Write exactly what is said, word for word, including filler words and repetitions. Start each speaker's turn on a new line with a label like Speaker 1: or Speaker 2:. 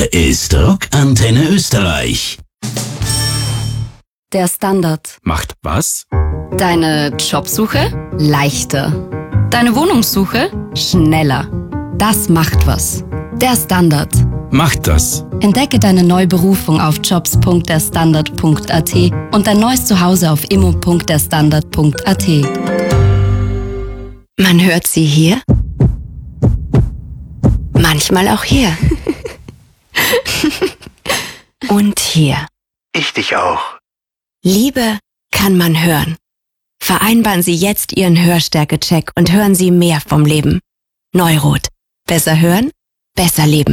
Speaker 1: Hier ist Rockantenne Österreich.
Speaker 2: Der Standard.
Speaker 3: Macht was?
Speaker 2: Deine Jobsuche leichter. Deine Wohnungssuche schneller. Das macht was. Der Standard.
Speaker 3: Macht das.
Speaker 2: Entdecke deine neue Berufung auf jobs punkt der standard punkt a t und dein neues Zuhause auf immo punkt der standard punkt a t. Man hört sie hier, manchmal auch hier und hier.
Speaker 4: Ich dich auch.
Speaker 2: Liebe kann man hören. Vereinbaren Sie jetzt Ihren Hörstärke-Check und hören Sie mehr vom Leben. Neurot. Besser hören, besser leben.